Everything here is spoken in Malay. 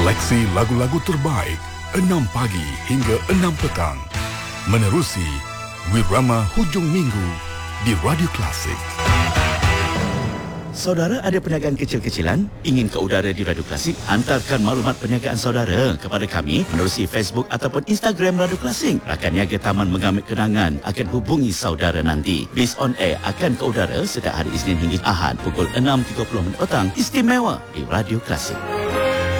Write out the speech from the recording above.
Seleksi lagu-lagu terbaik 6 pagi hingga 6 petang. Menerusi Wirama Hujung Minggu di Radio Klasik. Saudara ada perniagaan kecil-kecilan? Ingin ke udara di Radio Klasik? Hantarkan maklumat perniagaan saudara kepada kami menerusi Facebook ataupun Instagram Radio Klasik. Rakan niaga Taman Mengambil Kenangan akan hubungi saudara nanti. Bis on air akan ke udara setiap hari Isnin hingga Ahad pukul 6.30 petang. Istimewa di Radio Klasik.